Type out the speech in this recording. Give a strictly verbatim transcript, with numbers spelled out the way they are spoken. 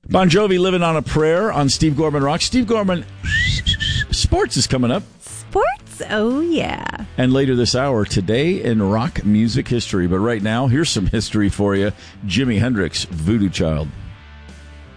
Bon Jovi, Living on a Prayer on Steve Gorman Rock. Steve Gorman, sports is coming up. Sports? Oh, yeah. And later this hour, today in rock music history. But right now, here's some history for you. Jimi Hendrix, Voodoo Child.